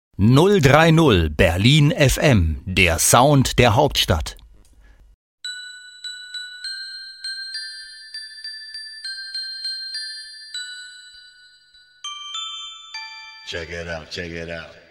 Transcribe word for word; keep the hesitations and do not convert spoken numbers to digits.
null drei null Berlin F M, der Sound der Hauptstadt. Check it out, check it out.